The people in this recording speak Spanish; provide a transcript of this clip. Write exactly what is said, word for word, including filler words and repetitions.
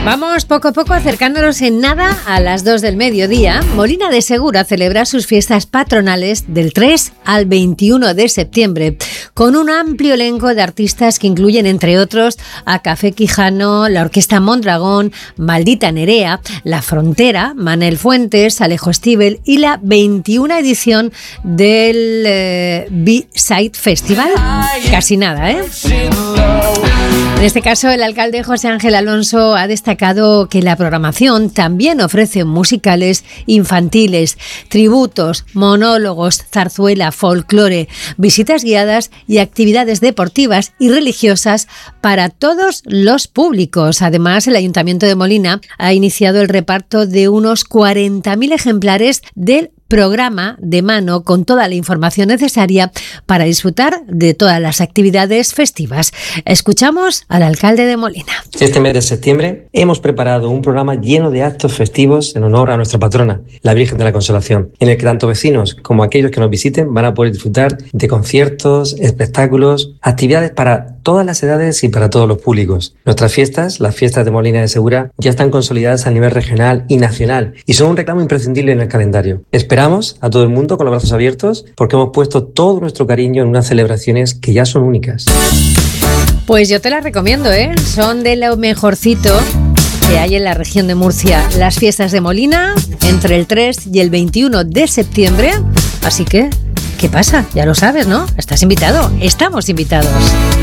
Vamos poco a poco acercándonos en nada a las dos del mediodía. Molina de Segura celebra sus fiestas patronales del tres al veintiuno de septiembre con un amplio elenco de artistas que incluyen, entre otros, a Café Quijano, la Orquesta Mondragón, Maldita Nerea, La Frontera, Manel Fuentes, Alejo Stivel y la veintiuna edición del eh, B-Side Festival. Casi nada, ¿eh? En este caso, el alcalde José Ángel Alonso ha destacado que la programación también ofrece musicales infantiles, tributos, monólogos, zarzuela, folclore, visitas guiadas y actividades deportivas y religiosas para todos los públicos. Además, el Ayuntamiento de Molina ha iniciado el reparto de unos cuarenta mil ejemplares del programa de mano con toda la información necesaria para disfrutar de todas las actividades festivas. Escuchamos al alcalde de Molina. Este mes de septiembre hemos preparado un programa lleno de actos festivos en honor a nuestra patrona, la Virgen de la Consolación, en el que tanto vecinos como aquellos que nos visiten van a poder disfrutar de conciertos, espectáculos, actividades para todas las edades y para todos los públicos. Nuestras fiestas, las fiestas de Molina de Segura, ya están consolidadas a nivel regional y nacional y son un reclamo imprescindible en el calendario. Esperamos a todo el mundo con los brazos abiertos porque hemos puesto todo nuestro cariño en unas celebraciones que ya son únicas. Pues yo te las recomiendo, ¿eh? Son de lo mejorcito que hay en la región de Murcia. Las fiestas de Molina entre el tres y el veintiuno de septiembre. Así que, ¿qué pasa? Ya lo sabes, ¿no? Estás invitado. Estamos invitados.